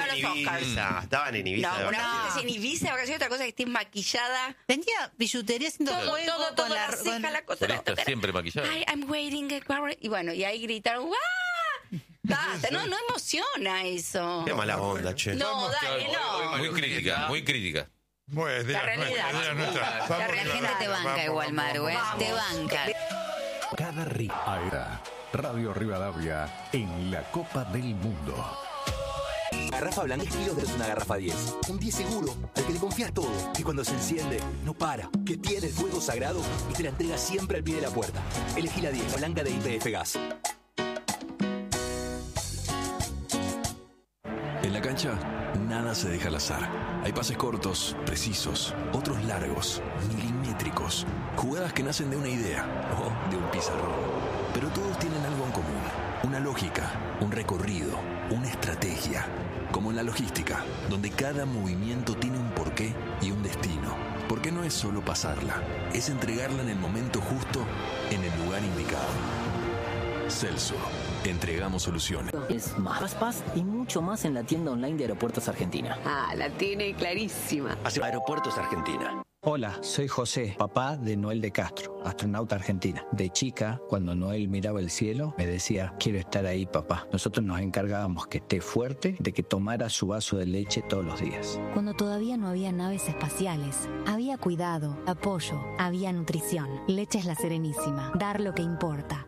en los Oscars. Ibiza. Estaban en Ibiza. No, una cosa es en Ibiza de vacaciones, otra cosa es que estés maquillada. Tenía billutería haciendo Todo, juego todo, con la ceja, la cosa. Turista siempre maquillado. I'm waiting. Y bueno, y ahí gritaron, ¡ah! Basta, no emociona eso. Qué mala onda, che. No, dale, no. Muy crítica, muy crítica. Bueno, de La realidad. La gente te banca igual, Maru, ¿eh? Te banca. Cada Ahora, Radio Rivadavia en la Copa del Mundo. Garrafa Blanca es kilos de una garrafa 10. Un 10 seguro, al que le confías todo. Y cuando se enciende, no para. Que tiene el fuego sagrado y te la entrega siempre al pie de la puerta. Elegí la 10, Blanca de YPF Gas. En la cancha, nada se deja al azar. Hay pases cortos, precisos, otros largos, milimétricos. Jugadas que nacen de una idea o de un pizarrón. Pero todos tienen algo en común. Una lógica, un recorrido, una estrategia. Como en la logística, donde cada movimiento tiene un porqué y un destino. Porque no es solo pasarla, es entregarla en el momento justo, en el lugar indicado. Celso. Entregamos soluciones. Es más paz y mucho más en la tienda online de Aeropuertos Argentina. Ah, la tiene clarísima. Aeropuertos Argentina. Hola, soy José, papá de Noel de Castro, astronauta argentina. De chica, cuando Noel miraba el cielo, me decía, quiero estar ahí, papá. Nosotros nos encargábamos que esté fuerte, de que tomara su vaso de leche todos los días. Cuando todavía no había naves espaciales, había cuidado, apoyo, había nutrición. Leche es la Serenísima. Dar lo que importa.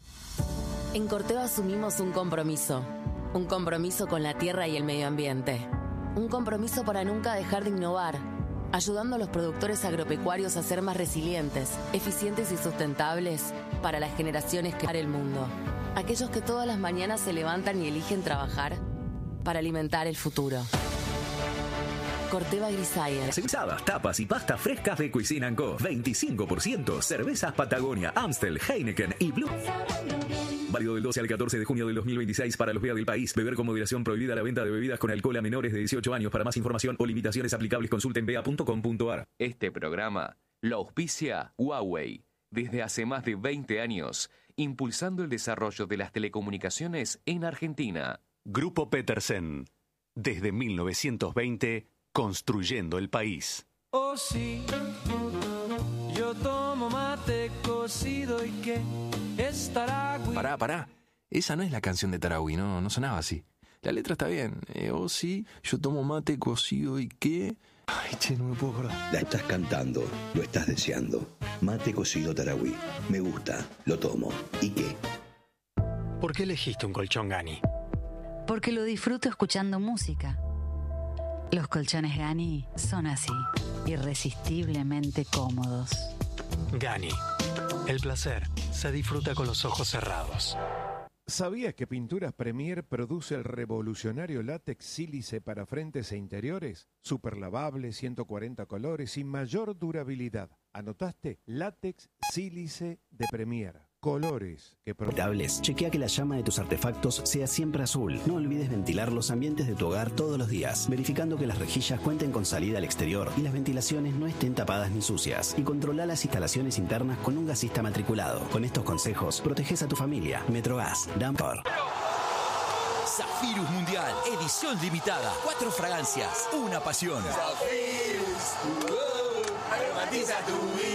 En Corteva asumimos un compromiso con la tierra y el medio ambiente. Un compromiso para nunca dejar de innovar, ayudando a los productores agropecuarios a ser más resilientes, eficientes y sustentables para las generaciones que harán el mundo. Aquellos que todas las mañanas se levantan y eligen trabajar para alimentar el futuro. Corteva Agriscience. Seguizadas, tapas y pastas frescas de Cuisine & Co. 25%. Cervezas Patagonia, Amstel, Heineken y Blue. Válido del 12 al 14 de junio del 2026 para los BEA del país. Beber con moderación. Prohibida la venta de bebidas con alcohol a menores de 18 años. Para más información o limitaciones aplicables consulten bea.com.ar. Este programa lo auspicia Huawei. Desde hace más de 20 años, impulsando el desarrollo de las telecomunicaciones en Argentina. Grupo Petersen. Desde 1920, construyendo el país. Oh sí, yo tomo mate cocido y que es Taragüi. Pará. Esa no es la canción de Taragüi, no sonaba así. La letra está bien. Oh sí, yo tomo mate cocido y qué. Ay, che, no me puedo acordar. La estás cantando, lo estás deseando. Mate cocido Taragüi. Me gusta, lo tomo. ¿Y qué? ¿Por qué elegiste un colchón Gani? Porque lo disfruto escuchando música. Los colchones Gani son así, irresistiblemente cómodos. Gani. El placer se disfruta con los ojos cerrados. ¿Sabías que Pinturas Premier produce el revolucionario látex sílice para frentes e interiores? Super lavable, 140 colores y mayor durabilidad. ¿Anotaste? Látex sílice de Premier. Colores que Chequea que la llama de tus artefactos sea siempre azul. No olvides ventilar los ambientes de tu hogar todos los días, verificando que las rejillas cuenten con salida al exterior y las ventilaciones no estén tapadas ni sucias. Y controla las instalaciones internas con un gasista matriculado. Con estos consejos, proteges a tu familia. Metrogas, Dampor. Zafirus Mundial, edición limitada. 4 fragancias, una pasión. Zafirus, aromatiza tu vida.